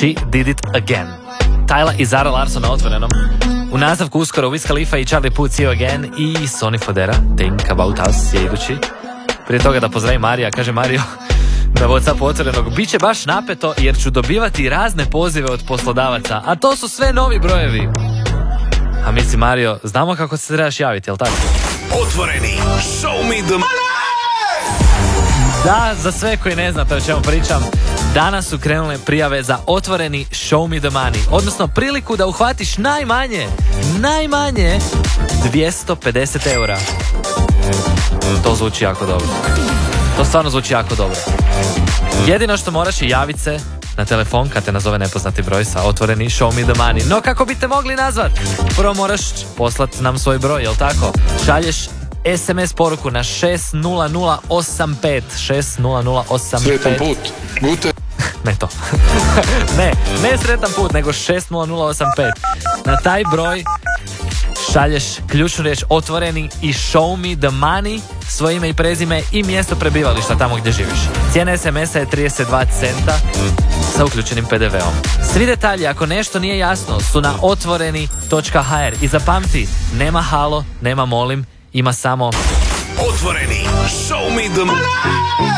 She Did It Again. Tyla i Zara Larsson na Otvorenom. U nastavku uskoro Wiz Khalifa i Charlie Puth See You Again i Sonny Fodera Think About Us je idući. Prije toga da pozdravim Marija, kaže Mario na WhatsAppu Otvorenog: biće baš napeto jer ću dobivati razne pozive od poslodavaca, a to su sve novi brojevi. A misli Mario, znamo kako se trebaš javiti, jel tako? Otvoreni, show me the money! Da, za sve koji ne znate o čemu pričam, danas su krenule prijave za Otvoreni Show Me The Money, odnosno priliku da uhvatiš najmanje 250 eura. To zvuči jako dobro. To stvarno zvuči jako dobro. Jedino što moraš je javiti se na telefon kad te nazove nepoznati broj sa Otvoreni Show Me The Money. No kako bi te mogli nazvat? Prvo moraš poslati nam svoj broj, jel tako? Šalješ SMS poruku na 60085 60085. Sretan put, gute. Ne to. ne sretan put, nego 60085. Na taj broj šalješ ključnu riječ Otvoreni i Show Me The Money, svoje ime i prezime i mjesto prebivališta tamo gdje živiš. Cijena SMS-a je 32 centa sa uključenim PDV-om. Svi detalji, ako nešto nije jasno, su na otvoreni.hr i zapamti, nema halo, nema molim, ima samo Otvoreni, show me the money!